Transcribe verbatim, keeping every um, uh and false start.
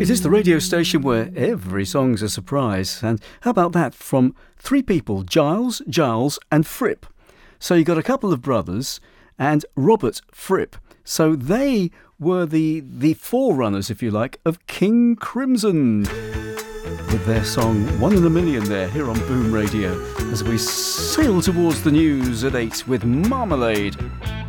It is the radio station where every song's a surprise. And how about that from three people, Giles, Giles and Fripp. So you got a couple of brothers and Robert Fripp. So they were the, the forerunners, if you like, of King Crimson. With their song One in a Million there, here on Boom Radio, as we sail towards the news at eight with Marmalade.